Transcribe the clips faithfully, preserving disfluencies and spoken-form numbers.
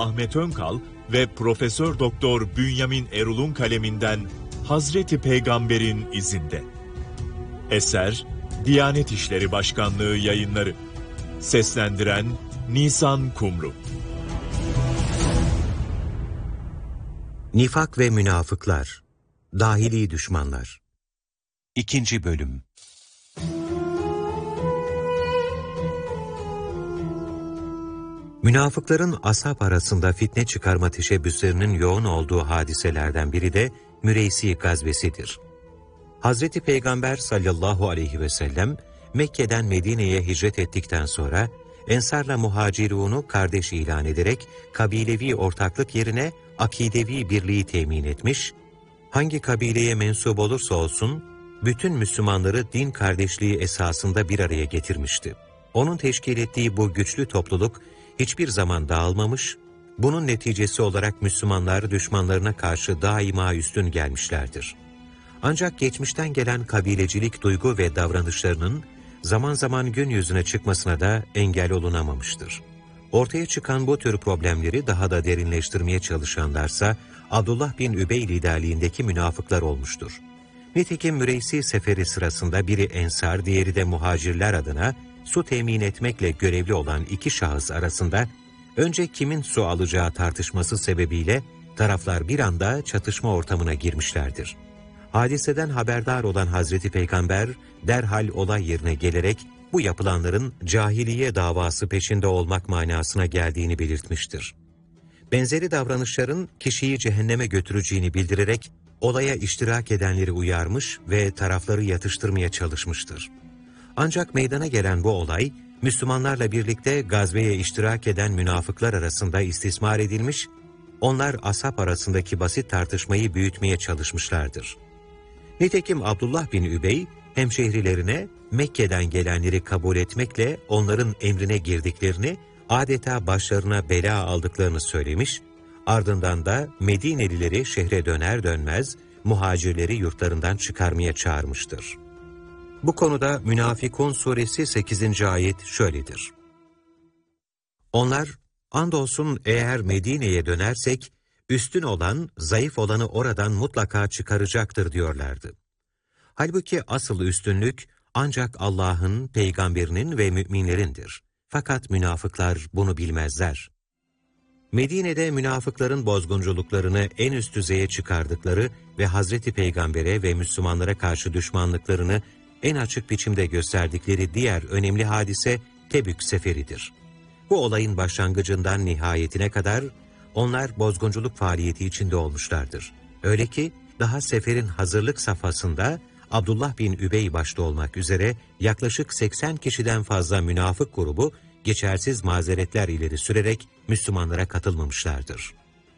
Ahmet Önkal ve Profesör Doktor Bünyamin Erul'un kaleminden Hazreti Peygamber'in izinde. Eser Diyanet İşleri Başkanlığı Yayınları. Seslendiren Nisan Kumru. Nifak ve Münafıklar, Dahili Düşmanlar. İkinci Bölüm. Münafıkların ashab arasında fitne çıkarma teşebbüslerinin yoğun olduğu hadiselerden biri de Müreysi gazvesidir. Hazreti Peygamber sallallahu aleyhi ve sellem Mekke'den Medine'ye hicret ettikten sonra Ensar'la Muhacirun'u kardeş ilan ederek kabilevi ortaklık yerine akidevi birliği temin etmiş, hangi kabileye mensup olursa olsun bütün Müslümanları din kardeşliği esasında bir araya getirmişti. Onun teşkil ettiği bu güçlü topluluk hiçbir zaman dağılmamış, bunun neticesi olarak Müslümanlar düşmanlarına karşı daima üstün gelmişlerdir. Ancak geçmişten gelen kabilecilik duygu ve davranışlarının zaman zaman gün yüzüne çıkmasına da engel olunamamıştır. Ortaya çıkan bu tür problemleri daha da derinleştirmeye çalışanlarsa Abdullah bin Übey liderliğindeki münafıklar olmuştur. Nitekim Müreysi seferi sırasında biri Ensar, diğeri de Muhacirler adına su temin etmekle görevli olan iki şahıs arasında önce kimin su alacağı tartışması sebebiyle taraflar bir anda çatışma ortamına girmişlerdir. Hadiseden haberdar olan Hazreti Peygamber derhal olay yerine gelerek bu yapılanların cahiliye davası peşinde olmak manasına geldiğini belirtmiştir. Benzeri davranışların kişiyi cehenneme götüreceğini bildirerek olaya iştirak edenleri uyarmış ve tarafları yatıştırmaya çalışmıştır. Ancak meydana gelen bu olay, Müslümanlarla birlikte gazveye iştirak eden münafıklar arasında istismar edilmiş, onlar ashab arasındaki basit tartışmayı büyütmeye çalışmışlardır. Nitekim Abdullah bin Übey, hemşehrilerine Mekke'den gelenleri kabul etmekle onların emrine girdiklerini, adeta başlarına bela aldıklarını söylemiş, ardından da Medinelileri şehre döner dönmez muhacirleri yurtlarından çıkarmaya çağırmıştır. Bu konuda Münafikun suresi sekizinci ayet şöyledir. Onlar, andolsun eğer Medine'ye dönersek, üstün olan, zayıf olanı oradan mutlaka çıkaracaktır diyorlardı. Halbuki asıl üstünlük ancak Allah'ın, peygamberinin ve müminlerindir. Fakat münafıklar bunu bilmezler. Medine'de münafıkların bozgunculuklarını en üst düzeye çıkardıkları ve Hazreti Peygamber'e ve Müslümanlara karşı düşmanlıklarını en açık biçimde gösterdikleri diğer önemli hadise Tebük seferidir. Bu olayın başlangıcından nihayetine kadar onlar bozgunculuk faaliyeti içinde olmuşlardır. Öyle ki daha seferin hazırlık safhasında Abdullah bin Übey başta olmak üzere yaklaşık seksen kişiden fazla münafık grubu geçersiz mazeretler ileri sürerek Müslümanlara katılmamışlardır.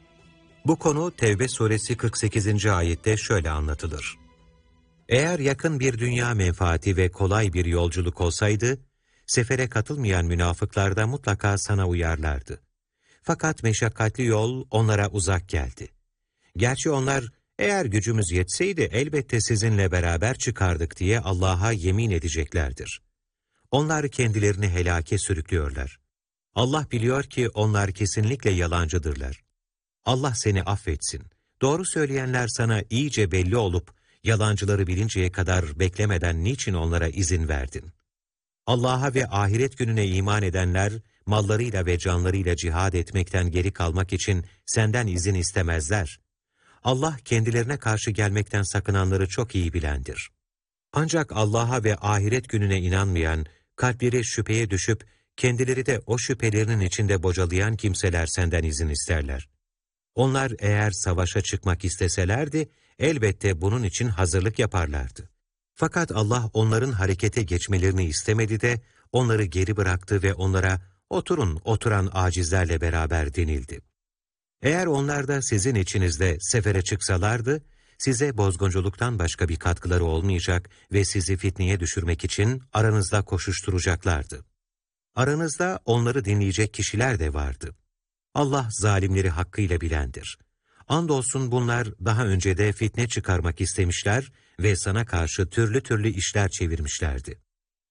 Bu konu Tevbe suresi kırk sekizinci ayette şöyle anlatılır. Eğer yakın bir dünya menfaati ve kolay bir yolculuk olsaydı, sefere katılmayan münafıklar da mutlaka sana uyarlardı. Fakat meşakkatli yol onlara uzak geldi. Gerçi onlar, eğer gücümüz yetseydi elbette sizinle beraber çıkardık diye Allah'a yemin edeceklerdir. Onlar kendilerini helake sürüklüyorlar. Allah biliyor ki onlar kesinlikle yalancıdırlar. Allah seni affetsin. Doğru söyleyenler sana iyice belli olup, yalancıları bilinceye kadar beklemeden niçin onlara izin verdin? Allah'a ve ahiret gününe iman edenler, mallarıyla ve canlarıyla cihad etmekten geri kalmak için senden izin istemezler. Allah kendilerine karşı gelmekten sakınanları çok iyi bilendir. Ancak Allah'a ve ahiret gününe inanmayan, kalpleri şüpheye düşüp, kendileri de o şüphelerinin içinde bocalayan kimseler senden izin isterler. Onlar eğer savaşa çıkmak isteselerdi, elbette bunun için hazırlık yaparlardı. Fakat Allah onların harekete geçmelerini istemedi de, onları geri bıraktı ve onlara, oturun oturan acizlerle beraber denildi. Eğer onlar da sizin içinizde sefere çıksalardı, size bozgunculuktan başka bir katkıları olmayacak ve sizi fitneye düşürmek için aranızda koşuşturacaklardı. Aranızda onları dinleyecek kişiler de vardı. Allah zalimleri hakkıyla bilendir. Andolsun bunlar daha önce de fitne çıkarmak istemişler ve sana karşı türlü türlü işler çevirmişlerdi.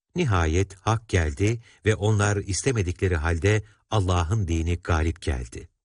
Nihayet hak geldi ve onlar istemedikleri halde Allah'ın dini galip geldi.